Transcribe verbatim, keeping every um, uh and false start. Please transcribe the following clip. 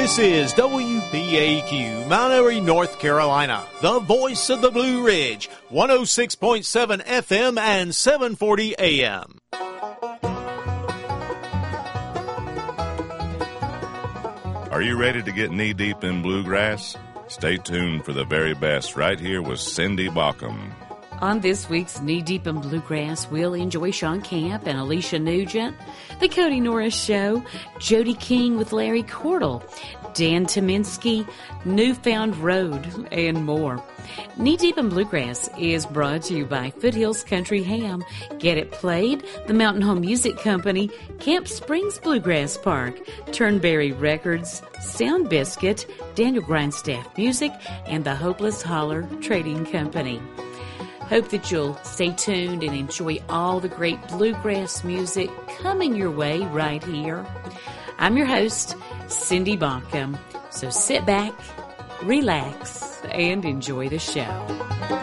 This is W B A Q, Mount Airy, North Carolina, the voice of the Blue Ridge, one oh six point seven F M and seven forty A M. Are you ready to get knee-deep in bluegrass? Stay tuned for the very best right here with Cindy Baucom. On this week's Knee Deep in Bluegrass, we'll enjoy Sean Camp and Alicia Nugent, The Cody Norris Show, Jody King with Larry Cordell, Dan Tominski, Newfound Road, and more. Knee Deep in Bluegrass is brought to you by Foothills Country Ham, Get It Played, the Mountain Home Music Company, Camp Springs Bluegrass Park, Turnberry Records, Sound Biscuit, Daniel Grindstaff Music, and the Hopeless Holler Trading Company. Hope that you'll stay tuned and enjoy all the great bluegrass music coming your way right here. I'm your host, Cindy Baucom. So sit back, relax, and enjoy the show.